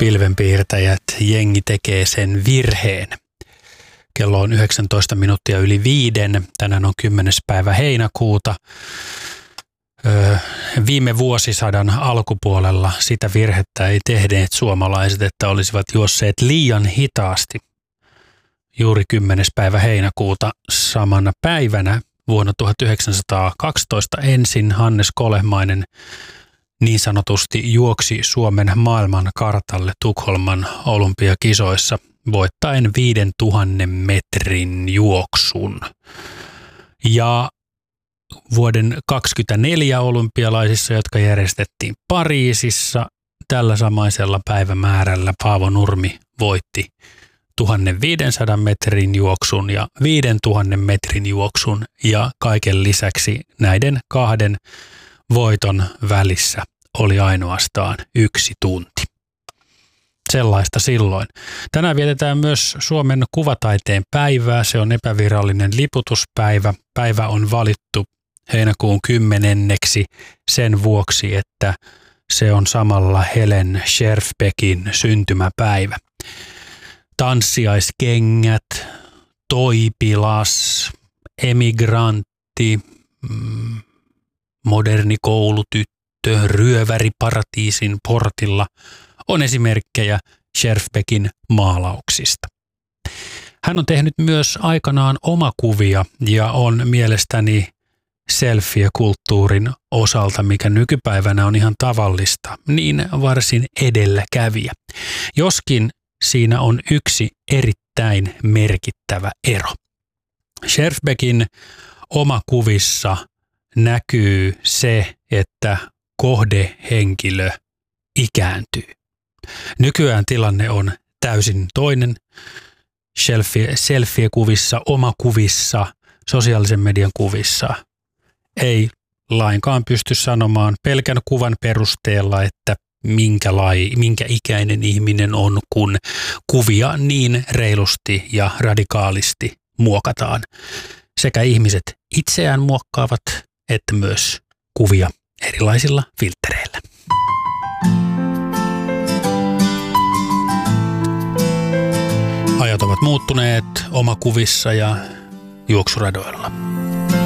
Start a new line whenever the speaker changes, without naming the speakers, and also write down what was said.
Pilvenpiirtäjät, jengi tekee sen virheen. Kello on 19 minuuttia yli 5. Tänään on 10. päivä heinäkuuta. Viime vuosisadan alkupuolella sitä virhettä ei tehneet suomalaiset, että olisivat juosseet liian hitaasti. Juuri 10. päivä heinäkuuta samana päivänä vuonna 1912 ensin Hannes Kolehmainen niin sanotusti juoksi Suomen maailmankartalle Tukholman olympiakisoissa voittaen 5000 metrin juoksun. Ja vuoden 2024 olympialaisissa, jotka järjestettiin Pariisissa, tällä samaisella päivämäärällä Paavo Nurmi voitti 1500 metrin juoksun ja 5000 metrin juoksun ja kaiken lisäksi näiden kahden voiton välissä oli ainoastaan 1 tunti. Sellaista silloin. Tänään vietetään myös Suomen kuvataiteen päivää. Se on epävirallinen liputuspäivä. Päivä on valittu heinäkuun 10. sen vuoksi, että se on samalla Helen Scherfbeckin syntymäpäivä. Tanssiaiskengät, Toipilas, Emigrantti, Moderni koulutyttö, Ryöväri paratiisin portilla on esimerkkejä Scherfbeckin maalauksista. Hän on tehnyt myös aikanaan omakuvia ja on mielestäni selfie-kulttuurin osalta, mikä nykypäivänä on ihan tavallista, niin varsin edelläkävijä. Joskin siinä on yksi erittäin merkittävä ero. Scherfbeckin omakuvissa näkyy se, että kohdehenkilö ikääntyy. Nykyään tilanne on täysin toinen. Selfie-kuvissa, omakuvissa, sosiaalisen median kuvissa ei lainkaan pysty sanomaan pelkän kuvan perusteella, että minkä ikäinen ihminen on, kun kuvia niin reilusti ja radikaalisti muokataan. Sekä ihmiset itseään muokkaavat, että myös kuvia erilaisilla filttereillä. Ajat ovat muuttuneet omakuvissa ja juoksuradoilla.